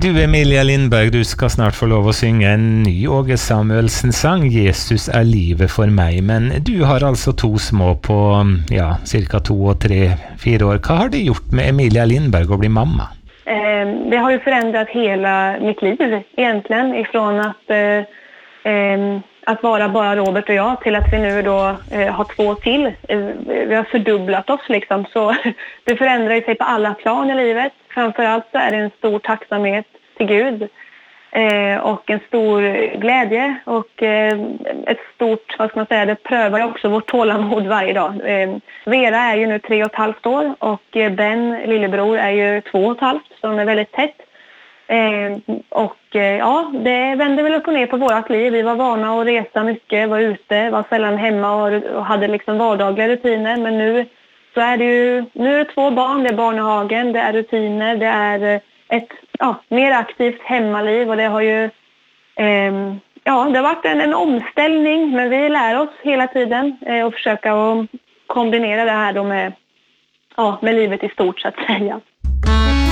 Du Emilia Lindberg, du ska snart få lov att synga en ny Åge Samuelsen-sang, Jesus är livet för mig. Men du har alltså 2 små på cirka 2 och 3-4 år. Vad har det gjort med Emilia Lindberg att bli mamma? Det har ju förändrat hela mitt liv egentligen, ifrån att vara bara Robert och jag till att vi nu då har 2 till. Vi har fördubblat oss liksom, så det förändrar sig på alla plan i livet. Framförallt så är det en stor tacksamhet till Gud och en stor glädje och ett stort, det prövar också vårt tålamod varje dag. Vera är ju nu 3,5 år och Ben, lillebror, är ju 2,5, så de är väldigt tätt. Det vände väl upp och ner på vårt liv. Vi var vana att resa mycket, var ute, var sällan hemma och hade liksom vardagliga rutiner. Men nu så är det ju, nu är det 2 barn, det är barnhagen, det är rutiner, det är ett mer aktivt hemmaliv, och det har ju det har varit en omställning, men vi lär oss hela tiden och försöka att kombinera det här då med livet i stort, så att säga.